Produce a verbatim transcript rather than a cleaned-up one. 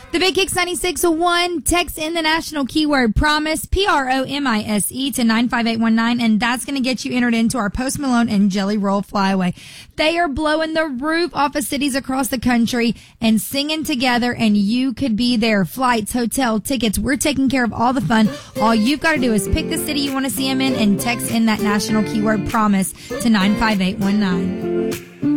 The Big Kicks ninety-six oh one. Text in the national keyword promise, P R O M I S E, to nine five eight one nine, and that's going to get you entered into our Post Malone and Jelly Roll Flyaway. They are blowing the roof off of cities across the country and singing together, and you could be there. Flights, hotel, tickets. We're taking care of all the fun. All you've got to do is pick the city you want to see them in and text in that national keyword promise to nine five eight one nine.